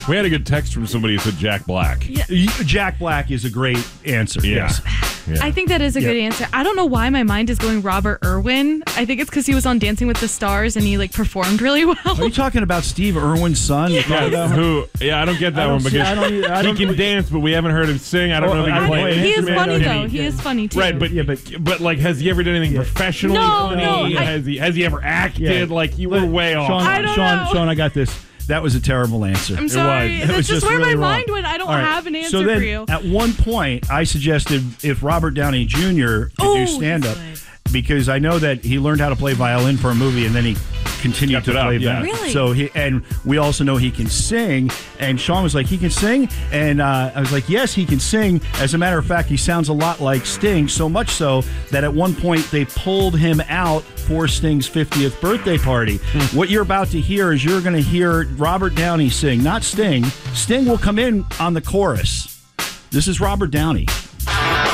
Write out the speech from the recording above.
We had a good text from somebody who said Jack Black. Yeah. Jack Black is a great answer. Yeah. Yes. Yeah. I think that is a good answer. I don't know why my mind is going Robert Irwin. I think it's because he was on Dancing with the Stars and he performed really well. Are you talking about Steve Irwin's son? Yes. Yeah, I don't get that one because he can dance, but we haven't heard him sing. I don't know if he can play an He is instrument. funny though. He is funny too. Right, but has he ever done anything professionally funny? No, has he ever acted? Yeah. You were way off. I don't know. Sean, I got this. That was a terrible answer. I'm sorry. It was That's just where really my wrong. mind went. I don't All right. have an answer so then, for you. At one point, I suggested if Robert Downey Jr. could do stand-up, because I know that he learned how to play violin for a movie, and then he continued to play back. Really? So and we also know he can sing. And Sean was like, he can sing? And I was like, yes, he can sing. As a matter of fact, he sounds a lot like Sting, so much so that at one point they pulled him out for Sting's 50th birthday party. What you're about to hear is you're going to hear Robert Downey sing, not Sting. Sting will come in on the chorus. This is Robert Downey.